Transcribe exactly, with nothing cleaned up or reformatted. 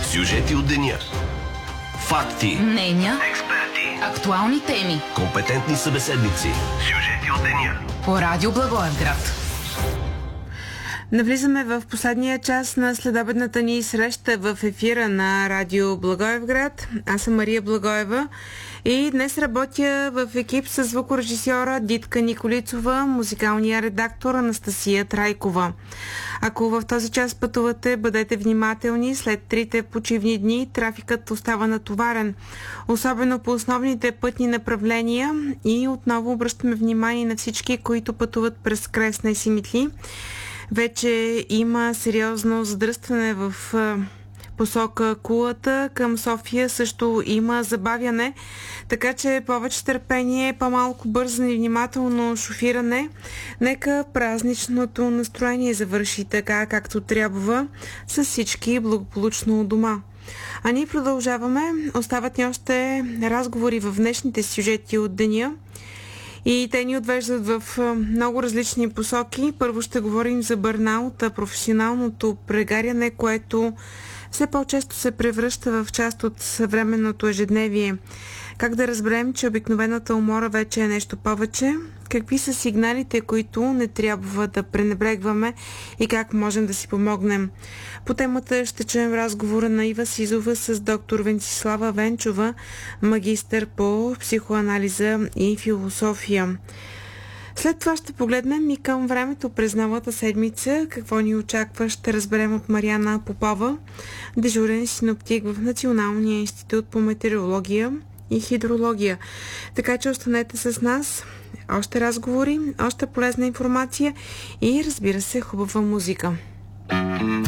Сюжети от деня. Факти. Мнения. Експерти. Актуални теми. Компетентни събеседници. Сюжети от деня. По Радио Благоевград. Навлизаме в последния час на следобедната ни среща в ефира на Радио Благоевград. Аз съм Мария Благоева и днес работя в екип с звукорежисьора Дитка Николицова, музикалния редактор Анастасия Трайкова. Ако в този час пътувате, бъдете внимателни. След трите почивни дни трафикът остава натоварен, особено по основните пътни направления, и отново обръщаме внимание на всички, които пътуват през Кресна и Симитли. Вече има сериозно задръстване в посока Кулата. Към София също има забавяне, така че повече търпение, по-малко бързане и внимателно шофиране. Нека празничното настроение завърши така, както трябва, с всички благополучно у дома. А ние продължаваме. Остават ни още разговори в днешните сюжети от деня. И те ни отвеждат в много различни посоки. Първо ще говорим за бърнаут, професионалното прегаряне, което все по-често се превръща в част от съвременното ежедневие. Как да разберем, че обикновената умора вече е нещо повече? Какви са сигналите, които не трябва да пренебрегваме и как можем да си помогнем? По темата ще чуем разговора на Ива Сизова с доктор Венцислава Венчова, магистър по психоанализа и философия. След това ще погледнем и към времето през новата седмица. Какво ни очаква, ще разберем от Мариана Попова, дежурен синоптик в Националния институт по метеорология и хидрология. Така че останете с нас. Още разговори, още полезна информация и, разбира се, хубава музика.